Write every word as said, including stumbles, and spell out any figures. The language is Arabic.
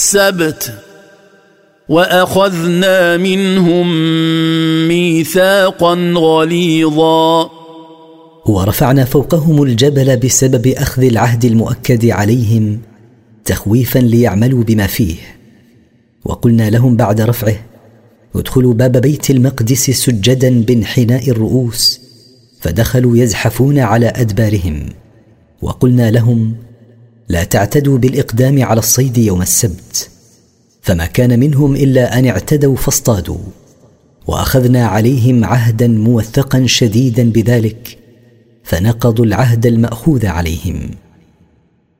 السبت وأخذنا منهم ميثاقا غليظا ورفعنا فوقهم الجبل بسبب أخذ العهد المؤكد عليهم تخويفا ليعملوا بما فيه. وقلنا لهم بعد رفعه: ادخلوا باب بيت المقدس سجدا بانحناء الرؤوس، فدخلوا يزحفون على أدبارهم. وقلنا لهم: لا تعتدوا بالإقدام على الصيد يوم السبت، فما كان منهم إلا أن اعتدوا فاصطادوا. وأخذنا عليهم عهدا موثقا شديدا بذلك، فنقضوا العهد المأخوذ عليهم.